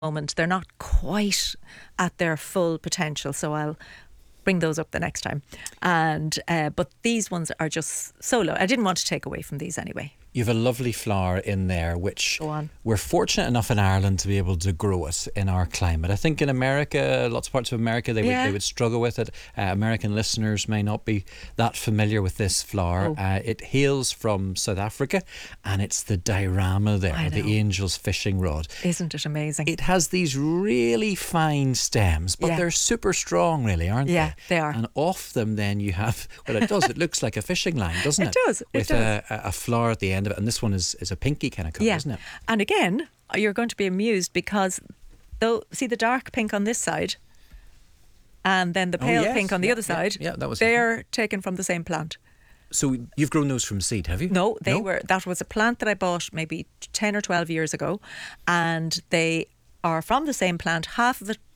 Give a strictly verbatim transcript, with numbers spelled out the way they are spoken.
moment. They're not quite at their full potential, so I'll bring those up the next time. And uh, but these ones are just so low. I didn't want to take away from these anyway. You have a lovely flower in there, which Go on. we're fortunate enough in Ireland to be able to grow it in our climate. I think in America, lots of parts of America, they, Yeah. would, they would struggle with it. Uh, American listeners may not be that familiar with this flower. Oh. Uh, it hails from South Africa, and it's the diorama there, I the know. angel's fishing rod. Isn't it amazing? It has these really fine stems, but Yeah. they're super strong, really, aren't they? Yeah, they are. And off them, then you have, well, it does. It looks like a fishing line, doesn't it? It does, it With does. A, a flower at the end of it. And this one is, is a pinky kind of colour, yeah. isn't it? And again, you're going to be amused because though see the dark pink on this side and then the Oh, pale yes. pink on the Yeah, other yeah, side, yeah, that was- they're taken from the same plant. So you've grown those from seed, have you? No, they were. That was a plant that I bought maybe ten or twelve years ago, and they are from the same plant. Half of it